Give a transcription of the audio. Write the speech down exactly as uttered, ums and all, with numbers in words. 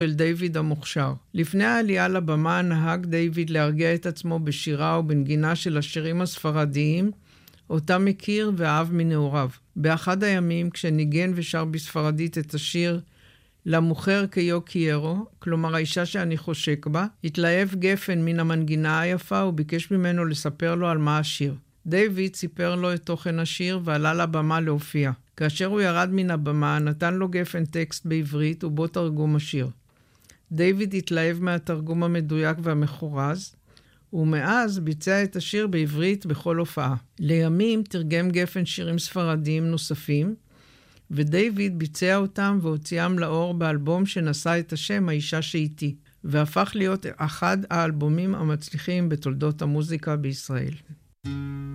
של דיוויד המוכשר. לפני העלייה לבמה נהג דיוויד להרגיע את עצמו בשירה ובנגינה של השירים הספרדיים, אותם מכיר ואהב מנעוריו. באחד הימים, כשניגן ושר בספרדית את השיר למוכר קיו קיירו, כלומר האישה שאני חושק בה, התלהב גפן מן המנגינה היפה וביקש ממנו לספר לו על מה השיר. דיוויד סיפר לו את תוכן השיר ועלה לבמה להופיע. כאשר הוא ירד מן הבמה, נתן לו גפן טקסט בעברית ובו תרגום השיר. דיוויד התלהב מהתרגום המדויק והמחורז, ומאז ביצע את השיר בעברית בכל הופעה. לימים תרגם גפן שירים ספרדיים נוספים, ודיוויד ביצע אותם והוציאם לאור באלבום שנשא את השם האישה שאיתי, והפך להיות אחד האלבומים המצליחים בתולדות המוזיקה בישראל.